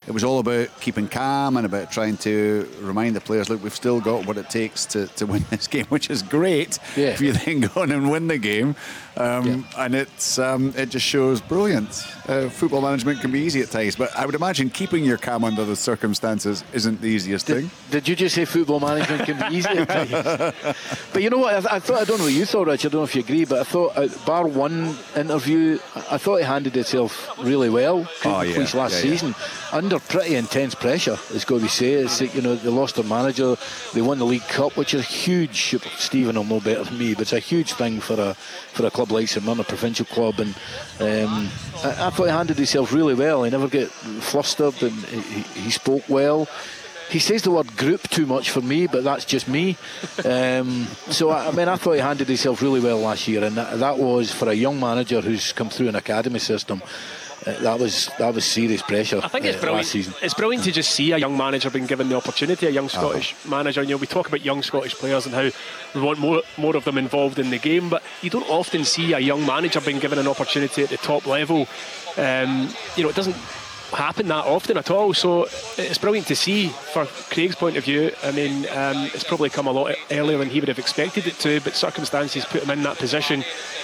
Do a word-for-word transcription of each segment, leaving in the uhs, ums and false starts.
it was all about keeping calm and about trying to remind the players, look, we've still got what it takes to, to win this game, which is great yeah. if you then go on and win the game. Um, yeah. And it's um, it just shows brilliant. Uh, football management can be easy at times, but I would imagine keeping your calm under the circumstances isn't the easiest did, thing. Did you just say football management can be easy at times? But you know what, I, I thought, I don't know what you thought, Rich, I don't know if you agree, but I thought, uh, bar one interview, I thought he handled himself really well. Oh, yeah. Last yeah, season, yeah. under pretty intense pressure, it's got to be said. It's, you know, they lost their manager, they won the League Cup, which is huge. Stephen will know better than me, but it's a huge thing for a for a club like St Mirren, a provincial club. And um, I, I thought he handled himself really well. He never get flustered, and he, he spoke well. He says the word group too much for me, but that's just me. Um, so, I, I mean, I thought he handled himself really well last year, and that, that was, for a young manager who's come through an academy system, uh, that was that was serious pressure. I think it's uh, brilliant. Last season. It's brilliant to just see a young manager being given the opportunity, a young Scottish oh. manager. You know, we talk about young Scottish players and how we want more more of them involved in the game, but you don't often see a young manager being given an opportunity at the top level. Um, you know, it doesn't happen that often at all, so it's brilliant to see for Craig's point of view. I mean, um, it's probably come a lot earlier than he would have expected it to, but circumstances put him in that position,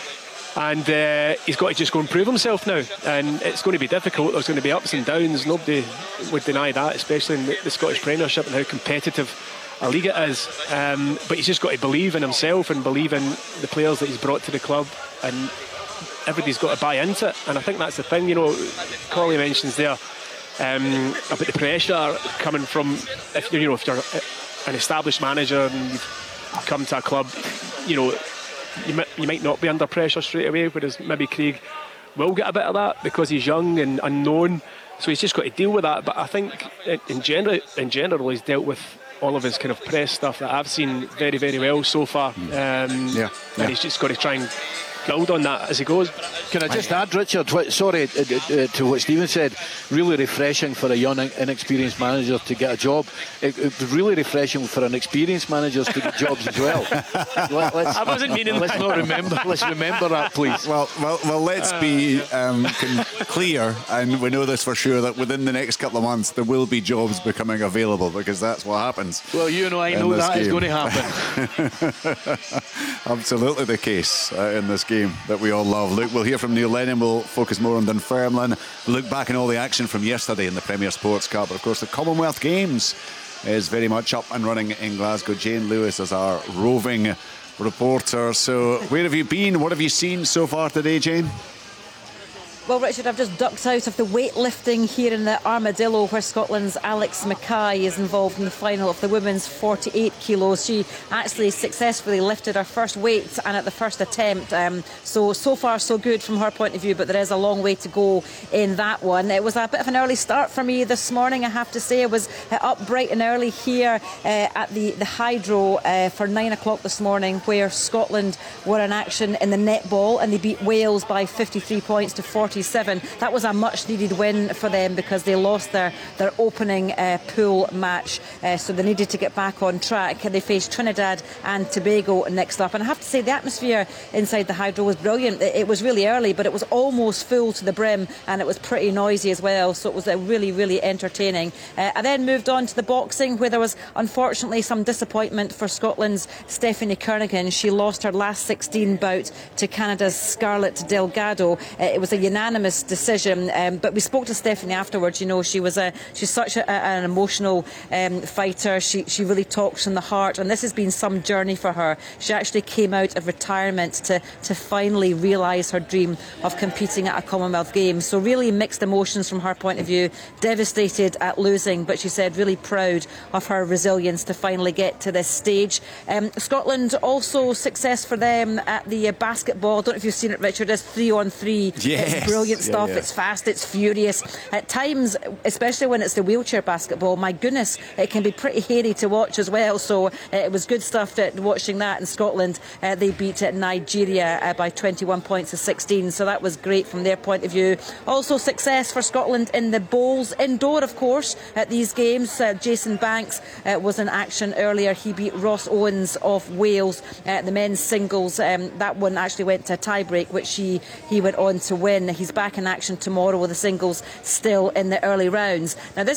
and uh, he's got to just go and prove himself now, and it's going to be difficult. There's going to be ups and downs, nobody would deny that, especially in the, the Scottish Premiership and how competitive a league it is, um, but he's just got to believe in himself and believe in the players that he's brought to the club, and everybody's got to buy into it. And I think that's the thing, you know, Collie mentions there um, about the pressure coming from, if you're, you know, if you're an established manager and you've come to a club, you know, you might, you might not be under pressure straight away, whereas maybe Craig will get a bit of that because he's young and unknown, so he's just got to deal with that. But I think in general, in general he's dealt with all of his kind of press stuff that I've seen very, very well so far. Um, yeah, yeah. And he's just got to try and build on that as he goes. Can I just add, Richard, what, sorry, uh, uh, to what Stephen said, really refreshing for a young, inexperienced manager to get a job. It, it was really refreshing for an experienced manager to get jobs as well. Let, let's, I wasn't meaning let's not remember. Let's remember that, please. Well, well, well. Let's be um, con- clear, and we know this for sure, that within the next couple of months there will be jobs becoming available, because that's what happens. Well, you know, I know that game is going to happen. Absolutely the case uh, in this game that we all love. Look, we'll hear from Neil Lennon. We'll focus more on Dunfermline. We'll look back on all the action from yesterday in the Premier Sports Cup. But of course, the Commonwealth Games is very much up and running in Glasgow. Jane Lewis is our roving reporter. So where have you been? What have you seen so far today, Jane? Well, Richard, I've just ducked out of the weightlifting here in the Armadillo, where Scotland's Alex Mackay is involved in the final of the women's forty-eight kilos. She actually successfully lifted her first weight, and at the first attempt. Um, so, so far so good from her point of view, but there is a long way to go in that one. It was a bit of an early start for me this morning, I have to say. I was uh, up bright and early here uh, at the, the Hydro uh, for nine o'clock this morning, where Scotland were in action in the netball, and they beat Wales by fifty-three points to forty. That was a much needed win for them, because they lost their, their opening uh, pool match, uh, so they needed to get back on track. They faced Trinidad and Tobago next up, and I have to say the atmosphere inside the Hydro was brilliant. It, it was really early, but it was almost full to the brim, and it was pretty noisy as well, so it was uh, really really entertaining. uh, I then moved on to the boxing, where there was unfortunately some disappointment for Scotland's Stephanie Kernaghan. She lost her last sixteen bout to Canada's Scarlett Delgado. uh, it was a unanimous unanimous decision, um, but we spoke to Stephanie afterwards. You know, she was a she's such a, a, an emotional um, fighter. She she really talks from the heart, and this has been some journey for her. She actually came out of retirement to to finally realise her dream of competing at a Commonwealth Games. So really mixed emotions from her point of view. Devastated at losing, but she said really proud of her resilience to finally get to this stage. Um, Scotland also success for them at the uh, basketball. I don't know if you've seen it, Richard. It's three on three. Yes. Brilliant stuff. Yeah, yeah. It's fast, it's furious. At times, especially when it's the wheelchair basketball, my goodness, it can be pretty hairy to watch as well. So uh, it was good stuff that, watching that in Scotland. Uh, they beat uh, Nigeria uh, by twenty-one points to sixteen. So that was great from their point of view. Also success for Scotland in the bowls indoor, of course, at these games. Uh, Jason Banks uh, was in action earlier. He beat Ross Owens of Wales. Uh, the men's singles, um, that one actually went to a tie-break, which he, he went on to win. He's back in action tomorrow with the singles still in the early rounds. Now this